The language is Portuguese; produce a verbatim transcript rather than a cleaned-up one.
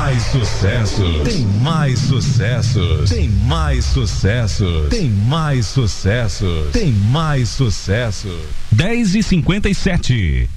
mais sucesso, tem mais sucesso, tem mais sucesso, tem mais sucesso, tem mais sucesso. dez e cinquenta e sete.